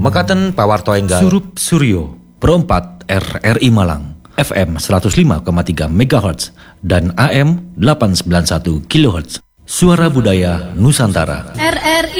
Mekaten pawarto enggal Surup Suryo Pro 4 RRI Malang FM 105,3 MHz dan AM 891 kHz. Suara Budaya Nusantara. RRI